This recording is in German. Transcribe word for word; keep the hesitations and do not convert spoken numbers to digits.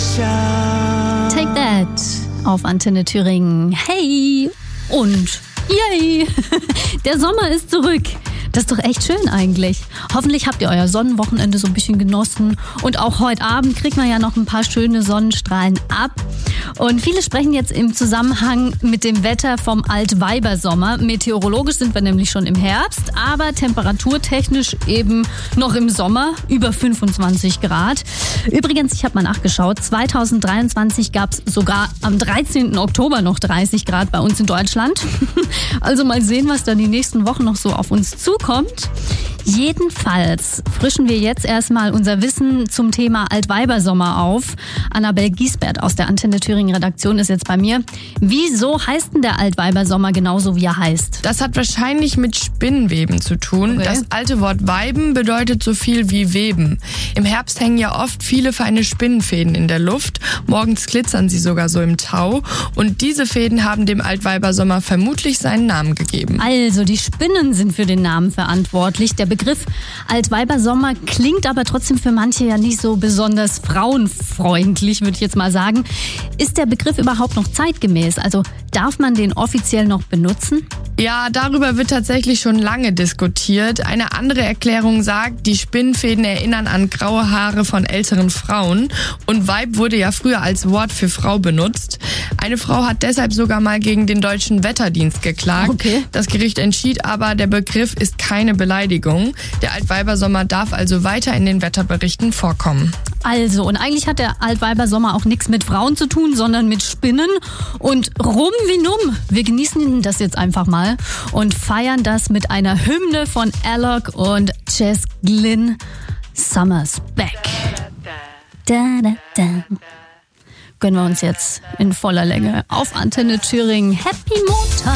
Take That auf Antenne Thüringen. Hey und yay! Der Sommer ist zurück. Das ist doch echt schön eigentlich. Hoffentlich habt ihr euer Sonnenwochenende so ein bisschen genossen. Und auch heute Abend kriegt man ja noch ein paar schöne Sonnenstrahlen ab. Und viele sprechen jetzt im Zusammenhang mit dem Wetter vom Altweibersommer. Meteorologisch sind wir nämlich schon im Herbst, aber temperaturtechnisch eben noch im Sommer, über fünfundzwanzig Grad. Übrigens, ich habe mal nachgeschaut, zweitausenddreiundzwanzig gab es sogar am dreizehnten Oktober noch dreißig Grad bei uns in Deutschland. Also mal sehen, was dann die nächsten Wochen noch so auf uns zukommt. Jedenfalls frischen wir jetzt erstmal unser Wissen zum Thema Altweibersommer auf. Annabel Giesbert aus der Antenne Thüringen Redaktion ist jetzt bei mir. Wieso heißt denn der Altweibersommer genauso, wie er heißt? Das hat wahrscheinlich mit Spinnweben zu tun. Okay. Das alte Wort Weiben bedeutet so viel wie Weben. Im Herbst hängen ja oft viele feine Spinnenfäden in der Luft. Morgens glitzern sie sogar so im Tau. Und diese Fäden haben dem Altweibersommer vermutlich seinen Namen gegeben. Also, die Spinnen sind für den Namen verantwortlich. Der Begriff Altweibersommer klingt aber trotzdem für manche ja nicht so besonders frauenfreundlich, würde ich jetzt mal sagen. Ist der Begriff überhaupt noch zeitgemäß? Also darf man den offiziell noch benutzen? Ja, darüber wird tatsächlich schon lange diskutiert. Eine andere Erklärung sagt, die Spinnenfäden erinnern an graue Haare von älteren Frauen. Und Weib wurde ja früher als Wort für Frau benutzt. Eine Frau hat deshalb sogar mal gegen den Deutschen Wetterdienst geklagt. Okay. Das Gericht entschied aber, der Begriff ist keine Beleidigung. Der Altweibersommer darf also weiter in den Wetterberichten vorkommen. Also, und eigentlich hat der Altweibersommer auch nichts mit Frauen zu tun, sondern mit Spinnen. Und rum wie numm. Wir genießen das jetzt einfach mal und feiern das mit einer Hymne von Alok und Jess Glynn. Summer's back. Da, da, da. Gönnen wir uns jetzt in voller Länge auf Antenne Thüringen. Happy Montag!